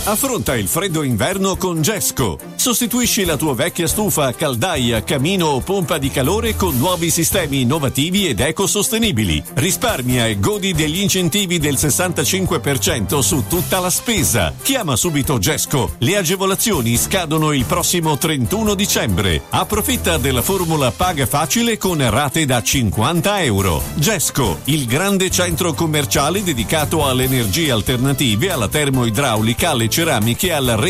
Affronta il freddo inverno con Gesco. Sostituisci la tua vecchia stufa, caldaia, camino o pompa di calore con nuovi sistemi innovativi ed ecosostenibili. Risparmia e godi degli incentivi del 65% su tutta la spesa. Chiama subito Gesco. Le agevolazioni scadono il prossimo 31 dicembre. Approfitta della formula paga facile con rate da €50. Gesco, il grande centro commerciale dedicato alle energie alternative, alla termoidraulica, alle ceramiche, alla